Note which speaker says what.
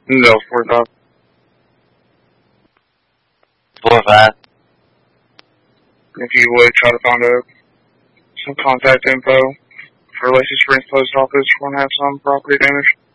Speaker 1: No, 4,000.
Speaker 2: 4-5.
Speaker 1: If you would try to find out some contact info for Lacey Springs Post Office, we're going to have some property damage.